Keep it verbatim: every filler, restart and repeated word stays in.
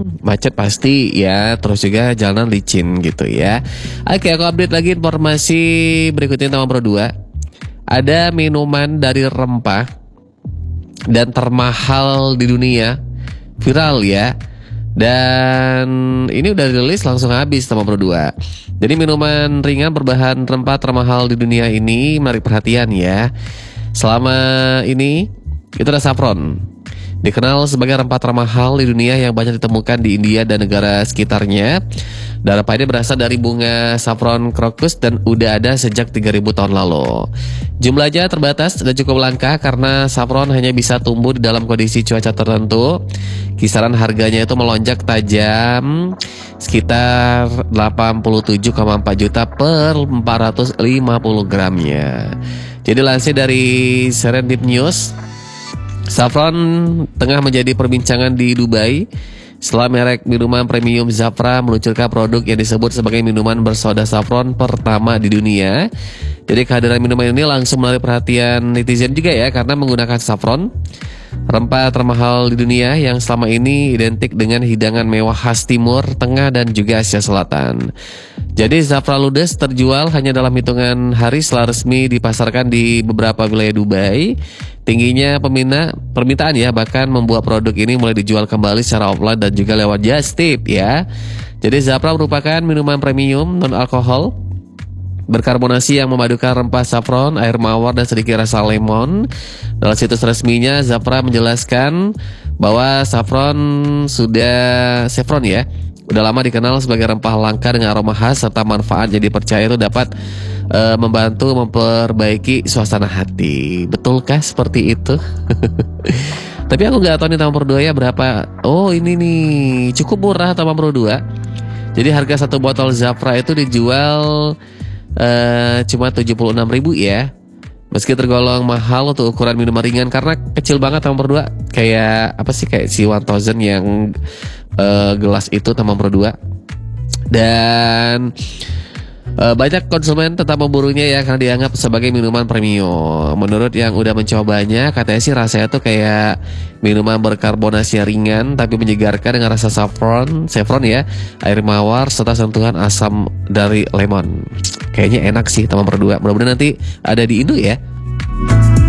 macet pasti ya, terus juga jalanan licin gitu ya. Oke, aku update lagi informasi berikutnya tentang Pro dua. Ada minuman dari rempah dan termahal di dunia, viral ya. Dan ini udah rilis langsung habis sama Pro dua. Jadi minuman ringan berbahan rempah termahal di dunia ini menarik perhatian ya. Selama ini itu ada saffron, dikenal sebagai rempah termahal di dunia yang banyak ditemukan di India dan negara sekitarnya. Dan rempah ini berasal dari bunga saffron crocus dan udah ada sejak tiga ribu tahun lalu. Jumlahnya terbatas dan cukup langka karena saffron hanya bisa tumbuh di dalam kondisi cuaca tertentu. Kisaran harganya itu melonjak tajam sekitar delapan puluh tujuh koma empat juta per empat ratus lima puluh gramnya. Jadi lansir dari Serendip News, saffron tengah menjadi perbincangan di Dubai setelah merek minuman premium Zafra meluncurkan produk yang disebut sebagai minuman bersoda saffron pertama di dunia. Jadi kehadiran minuman ini langsung menarik perhatian netizen juga ya, karena menggunakan saffron, rempah termahal di dunia yang selama ini identik dengan hidangan mewah khas Timur Tengah dan juga Asia Selatan. Jadi Zafra ludes terjual hanya dalam hitungan hari setelah resmi dipasarkan di beberapa wilayah Dubai. Tingginya peminat, permintaan ya bahkan membuat produk ini mulai dijual kembali secara offline dan juga lewat just tip ya. Jadi Zafra merupakan minuman premium non alkohol berkarbonasi yang memadukan rempah saffron, air mawar dan sedikit rasa lemon. Dalam situs resminya Zafra menjelaskan bahwa saffron sudah saffron ya udah lama dikenal sebagai rempah langka dengan aroma khas serta manfaat yang dipercaya itu dapat uh, membantu memperbaiki suasana hati. Betulkah seperti itu? Tapi aku nggak tahu nih Taman Pro dua ya berapa. Oh ini nih cukup murah Taman Pro dua. Jadi harga satu botol Zafra itu dijual uh, cuma tujuh puluh enam ribu ya. Meski tergolong mahal untuk ukuran minuman ringan karena kecil banget Taman Pro dua. Kayak apa sih, kayak si one thousand yang uh, gelas itu Taman Pro dua. Dan uh, banyak konsumen tetap memburunya ya karena dianggap sebagai minuman premium. Menurut yang udah mencobanya, katanya sih rasanya tuh kayak minuman berkarbonasi ringan tapi menyegarkan dengan rasa saffron, saffron ya, air mawar serta sentuhan asam dari lemon. Kayaknya enak sih Taman Pro dua. Mudah-mudahan nanti ada di Indo ya.